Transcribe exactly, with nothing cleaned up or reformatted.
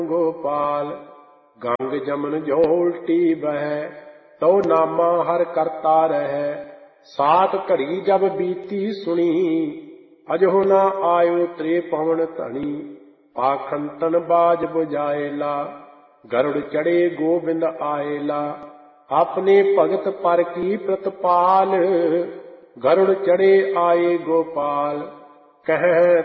गोपाल। गंग जमन जो उल्टी बह, तो नामा हर करता रह। सात घड़ी जब बीती सुनी, अजो न आयो त्रे पवन धनी। पाखंतन बाज बुझाएला, गरुड़ चढ़े गोबिंद आएला। अपने भगत पर की प्रतिपाल, गरुड़ चढ़े आए गोपाल। कह